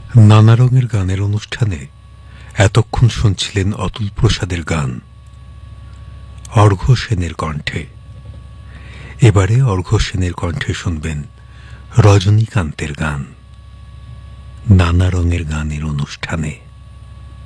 নানা রঙের গানের অনুষ্ঠানে এতক্ষণ শুনছিলেন অতুল প্রসাদের গান, অর্ঘ্য সেনের কণ্ঠে। এবারে অর্ঘ্য সেনের কণ্ঠে শুনবেন রজনীকান্তের গান, নানা রঙের গানের অনুষ্ঠানে।